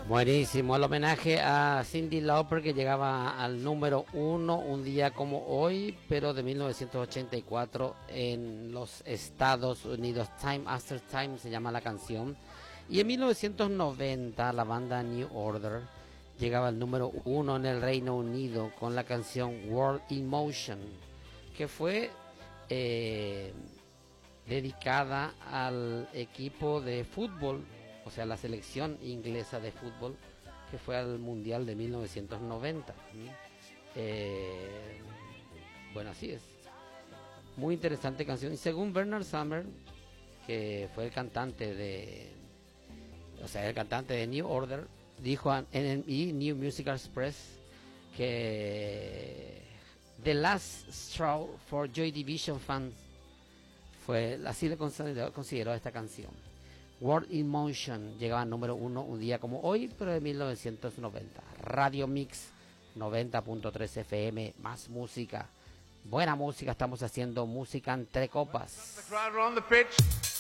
Buenísimo, el homenaje a Cyndi Lauper, que llegaba al número 1 un día como hoy, pero de 1984 en los Estados Unidos. Time After Time se llama la canción. Y en 1990 la banda New Order llegaba al número 1 en el Reino Unido con la canción World in Motion, que fue dedicada al equipo de fútbol, o sea, la selección inglesa de fútbol, que fue al Mundial de 1990. Bueno, así es. Muy interesante canción. Y según Bernard Sumner, que fue el cantante de New Order, dijo a NME, New Musical Express, que The Last Straw for Joy Division fans fue, así le consideró esta canción. World in Motion llegaba al número 1 un día como hoy, pero de 1990. Radio Mix 90.3 FM, más música, buena música. Estamos haciendo música entre copas.